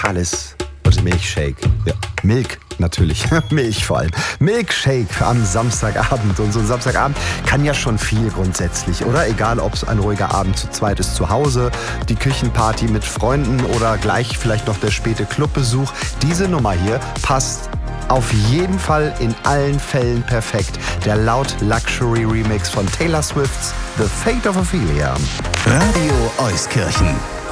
Kallis und Milchshake. Ja, Milk natürlich. Milch vor allem. Milkshake am Samstagabend. Und so ein Samstagabend kann ja schon viel grundsätzlich, oder? Egal, ob es ein ruhiger Abend zu zweit ist zu Hause, die Küchenparty mit Freunden oder gleich vielleicht noch der späte Clubbesuch. Diese Nummer hier passt auf jeden Fall in allen Fällen perfekt. Der Loud Luxury Remix von Taylor Swifts The Fate of Ophelia. Radio Euskirchen.